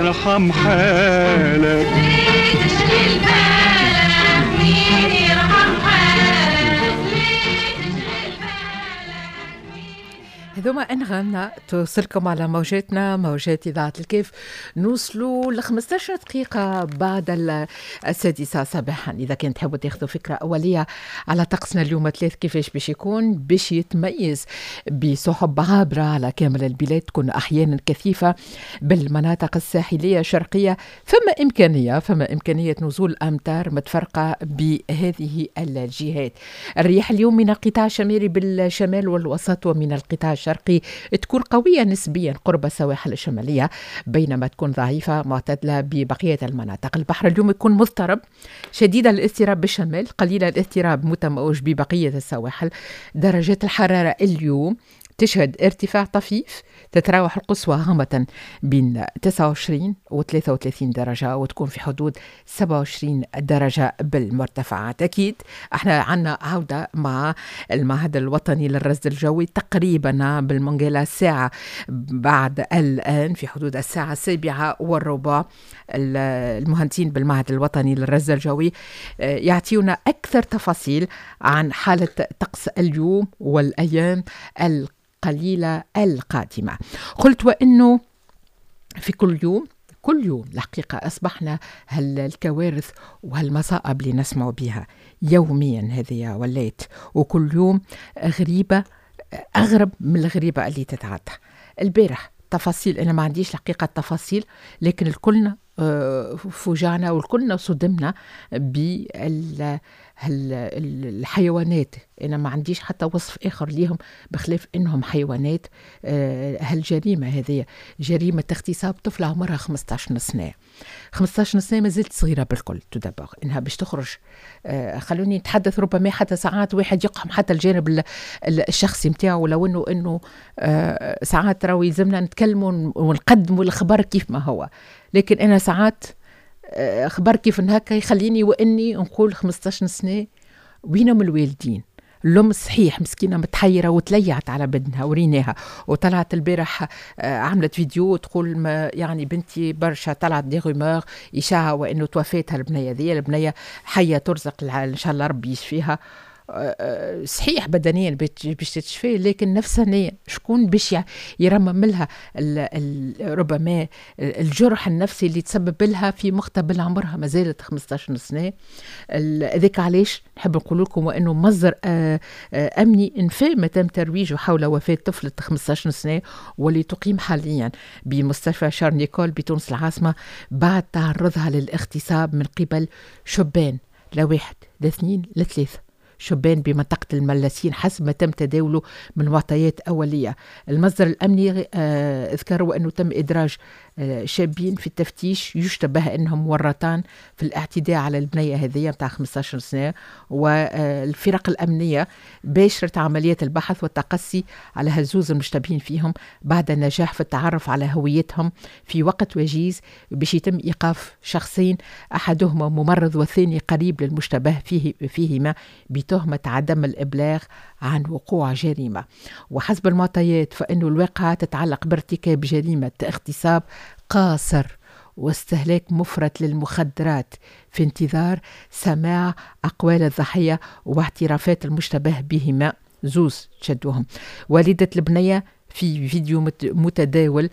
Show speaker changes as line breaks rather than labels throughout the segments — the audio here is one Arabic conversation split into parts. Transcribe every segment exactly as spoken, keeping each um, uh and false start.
ارحم حالك
ليه تشغل بالك مين يرحم حالك ليه تشغل بالك مين.
هذوما أنغامنا توصلكم على موجاتنا موجات إذاعة الكيف. نوصلوا ل خمسطاش دقيقة بعد ال- السادسة صباحا. إذا كنت تحبوا تاخذوا فكرة أولية على طقسنا اليوم ثلاث كيفاش باش يكون، باش يتميز بسحب عابرة على كامل البلاد، تكون أحيانا كثيفة بالمناطق الساحلية الشرقية. فما إمكانية فما إمكانية نزول أمطار متفرقة بهذه الجهات. الرياح اليوم من القطاع الشمالي بالشمال والوسط ومن القطاع الشرقي تكون قوية نسبيا قرب السواحل الشمالية، بينما تكون ضعيفة معتدلة ببقية المناطق. البحر اليوم يكون مضطرب، شديد الاضطراب بالشمال، قليل الاضطراب متموج ببقية السواحل. درجات الحرارة اليوم تشهد ارتفاع طفيف، تتراوح القصوى هامة بين تسعة وعشرين و ثلاثة وثلاثين درجة، وتكون في حدود سبعة وعشرين درجة بالمرتفعات. أكيد احنا عنا عودة مع المعهد الوطني للرصد الجوي تقريبا بالمنجلة ساعة بعد الآن، في حدود الساعة السابعة والربع. المهندسين بالمعهد الوطني للرصد الجوي يعطيونا أكثر تفاصيل عن حالة طقس اليوم والأيام القليلة القادمة. قلت وإنه في كل يوم كل يوم الحقيقة أصبحنا هالكوارث وهالمصائب اللي نسمع بها يوميا هذه وليت، وكل يوم غريبة أغرب من الغريبة اللي تتعدى. البارح تفاصيل، أنا ما عنديش الحقيقة التفاصيل، لكن الكلنا فوجعنا والكلنا صدمنا بالحيوانات. أنا ما عنديش حتى وصف آخر ليهم بخلاف إنهم حيوانات. هالجريمة هذه جريمة اغتصاب طفلة عمرها خمسطاش سنة. خمسطاش سنة ما زلت صغيرة بالكل. تدبر إنها باش تخرج، خلوني نتحدث، ربما حتى ساعات واحد يقحم حتى الجانب الشخصي متاعه، لو إنه إنه ساعات راوي يلزمنا نتكلموا ونقدموا الخبر كيف ما هو. لكن أنا ساعات خبر كيف هكا يخليني وإني نقول خمسطاش سنة وينهم الوالدين؟ الأم صحيح مسكينة متحيرة وتليعت على بدنها وريناها، وطلعت البارح عملت فيديو تقول ما يعني بنتي برشا، طلعت دي غومور إشاعة وإنه توفيتها البنية ذي. البنية حية ترزق إن شاء الله ربي يشفيها. صحيح بدنيا باش تتشفي، لكن نفسانيا شكون باش يرمم لها ربما الجرح النفسي اللي تسبب لها في مقتبل عمرها ما زالت خمسطاش سنة. ذيك علاش نحب نقول لكم وانه مصدر امني انفى ما تم ترويجه حول وفاة طفلة خمسطاش سنة واللي تقيم حاليا بمستشفى شارل نيكول بتونس العاصمة بعد تعرضها للاغتصاب من قبل شبان، لا واحد لا اثنين لا ثلاثة شبان بمنطقة الملاسين حسب ما تم تداوله من معطيات أولية. المصدر الأمني آه ذكروا أنه تم إدراج آه شابين في التفتيش يشتبه أنهم ورطان في الاعتداء على البنية هذه متاع خمسطاش سنة، والفرق الأمنية باشرت عمليات البحث والتقصي على هالزوز المشتبهين فيهم بعد النجاح في التعرف على هويتهم في وقت وجيز، باش يتم إيقاف شخصين، أحدهما ممرض والثاني قريب للمشتبه فيه فيهما بتهمة عدم الإبلاغ عن وقوع جريمة. وحسب المعطيات فإنه الواقعة تتعلق بارتكاب جريمة اغتصاب قاصر واستهلاك مفرط للمخدرات في انتظار سماع أقوال الضحية واعترافات المشتبه بهما زوز تشدوهم. والدة البنية في فيديو متداول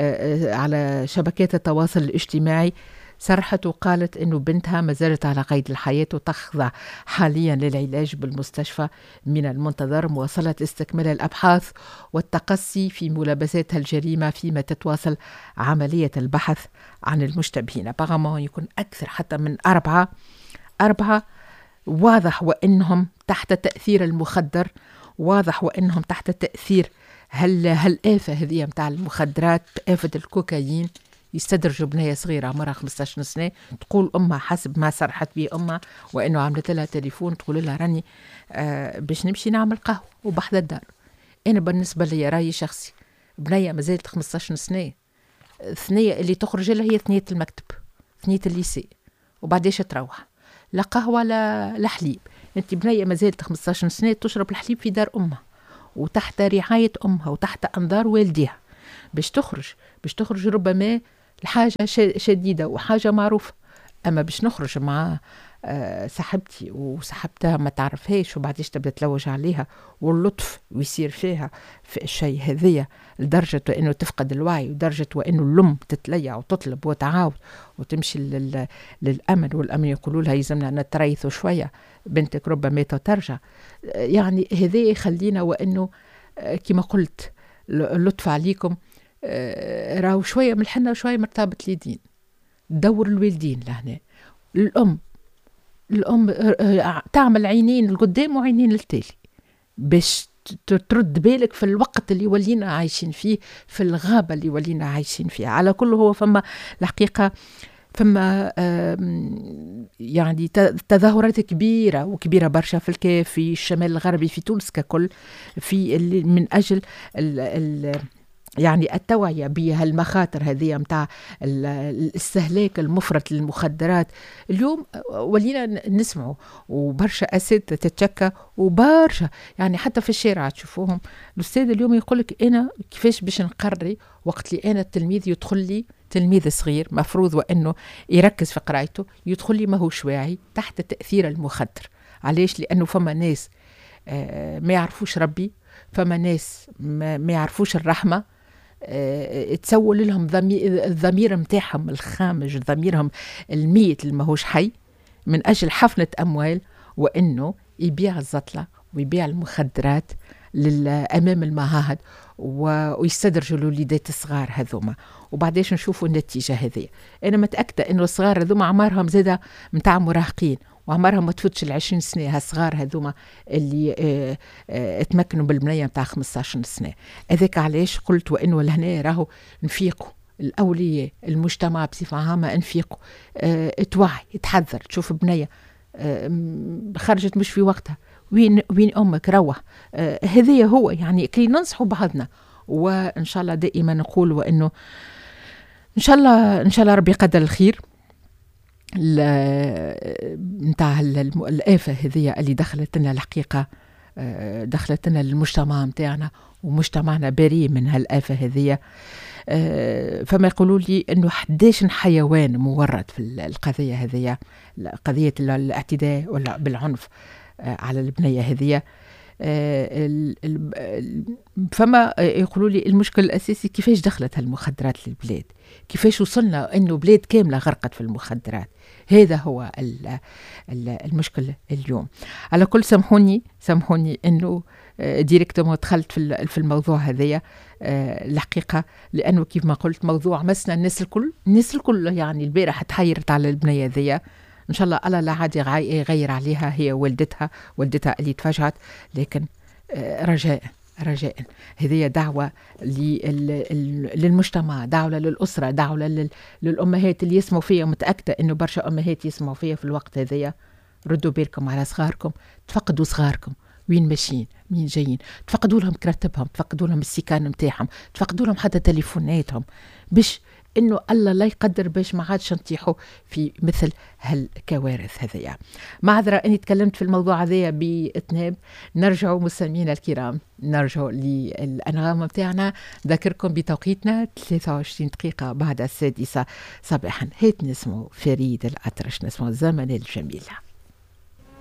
على شبكات التواصل الاجتماعي صرحت وقالت أنه بنتها ما زالت على قيد الحياة وتخضع حاليا للعلاج بالمستشفى. من المنتظر مواصلة استكمال الأبحاث والتقصي في ملابسات الجريمة فيما تتواصل عملية البحث عن المشتبهين. أبغى يكون أكثر حتى من أربعة أربعة واضح وإنهم تحت تأثير المخدر، واضح وإنهم تحت تأثير هل هالآفة هذه متاع المخدرات، آفة الكوكايين. يستدرجوا بنية صغيرة عمرها خمسطاش سنة، تقول أمها حسب ما صرحت به أمها وإنه عملت لها تليفون تقول لها راني آه باش نمشي نعمل قهوة وبحذا الدار. أنا بالنسبة لي رأيي شخصي، بنية ما زالت خمسطاش سنة، ثنية اللي تخرج لها هي ثنية المكتب، ثنية الليسي، وبعديش تروح لا قهوة لا لا حليب. أنت بنية ما زالت خمسطاش سنة تشرب الحليب في دار أمها وتحت رعاية أمها وتحت أنظار والديها. باش تخرج باش تخرج ربما الحاجة ش- شديدة وحاجة معروفة. أما باش نخرج مع آه، صاحبتي وصاحبتها ما تعرفهاش وبعديش تبدا تلوج عليها واللطف ويصير فيها في الشيء هذية لدرجة وإنه تفقد الوعي، ودرجة وإنه اللم تتليع وتطلب وتعاود وتمشي لل... للأمن، والأمن يقولوا لها يلزمنا نتريثوا شوية، بنتك ربما ترجع. آه، يعني هذا يخلينا وإنه آه، كما قلت اللطف عليكم آه، راهو شوية من الحنة وشوية مرتبط اليدين. دور الوالدين لهنا، الأم الأم آه، آه، تعمل عينين القدام وعينين للتالي باش ت- ترد بالك في الوقت اللي ولينا عايشين فيه، في الغابة اللي ولينا عايشين فيها. على كل هو فما الحقيقة فما آم، يعني ت- تظاهرات كبيرة وكبيرة برشا في الكاف، في الشمال الغربي، في تونس ككل، في ال- من أجل ال ال يعني التوعية بهالمخاطر هذه متاع ال- الاستهلاك المفرط للمخدرات. اليوم ولينا ن- نسمعوا وبرشا أساتذة تتشكى وبرشا، يعني حتى في الشارع تشوفوهم الأستاذ اليوم يقولك أنا كيفاش باش نقري وقت اللي أنا التلميذ يدخل لي، تلميذ صغير مفروض وأنه يركز في قرايته، يدخل لي ما هوش واعي تحت تأثير المخدر. علاش؟ لأنه فما ناس آه، ما يعرفوش ربي، فما ناس ما ما يعرفوش الرحمة، آه، تسول لهم ضمي- الضمير متاعهم الخامج، ضميرهم الميت اللي ماهوش حي، من أجل حفنة أموال، وإنه يبيع الزطلة ويبيع المخدرات لل- أمام المعاهد و- ويستدرجوا الوليدات الصغار هذوما. وبعديش نشوفوا النتيجة هذه. أنا متأكدة إنه الصغار هذوما عمرهم زادة متاع مراهقين، وعمرهم ما تفوتش العشرين سنة هالصغار هذوما اللي اه اه تمكنوا بالبنية متاع خمسطاش سنة. هذاك علاش قلت وإنه لهنا راهو نفيقوا الأولياء، المجتمع بصفة عامة نفيقوا، اه توعي، تحذر، تشوف بنية اه م- خرجت مش في وقتها، وين وين أمك روح. اه هذايا هو يعني كي ننصحوا بعضنا، وإن شاء الله دائما نقول وإنه إن شاء الله إن شاء الله ربي يقدر الخير. نتاع الآفة هذه اللي دخلت لنا الحقيقة، آه، دخلت لنا المجتمع متاعنا، ومجتمعنا بريء من هالآفة هذه. آه، فما يقولوا لي انه إحدى عشر حيوان مورد في القضية هذه، قضية الاعتداء ولا بالعنف آه، على البنية هذه. آه، ال- ال- ال- فما يقولوا لي المشكل الأساسي كيفاش دخلت هالمخدرات للبلاد، كيفاش وصلنا أنه بلاد كاملة غرقت في المخدرات. هذا هو ال- ال- المشكل اليوم. على كل سامحوني سامحوني أنه ديريكتومون دخلت في ال- في الموضوع هذايا آه، الحقيقة، لأنه كيف ما قلت موضوع مسنا الناس الكل، الناس الكل يعني البارح تحيرت على البنية ذي. إن شاء الله الله لا عاد يغي- يغير عليها، هي والدتها والدتها اللي تفاجأت، لكن آه، رجاء رجاء هذه دعوة لل- ال- للمجتمع، دعوة للأسرة، دعوة لل- للأمهات اللي يسمعوا فيها. متأكدة إنه برشا أمهات يسمعوا فيها في الوقت هذايا. ردوا بالكم على صغاركم، تفقدوا صغاركم وين ماشيين مين جايين، تفقدوا لهم كراتبهم، تفقدوا لهم السكان متاعهم، تفقدوا لهم حتى تليفوناتهم، باش انه الله لا يقدر باش ما عادش نطيحوا في مثل هالكوارث هذيا. معذرة اني تكلمت في الموضوع هذايا بإتناب. نرجعوا مستمعينا الكرام، نرجعوا للأنغام متاعنا. ذكركم بتوقيتنا ثلاثة وعشرين دقيقة بعد السادسة صباحا. هيت نسمو فريد الأطرش، نسمو الزمن الجميل.